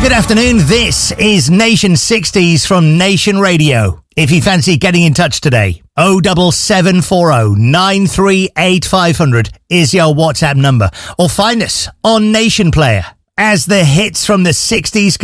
Good afternoon. This is Nation 60s from Nation Radio. If you fancy getting in touch today, 07740 938 500 is your WhatsApp number. Or find us on Nation Player. As the hits from the 60s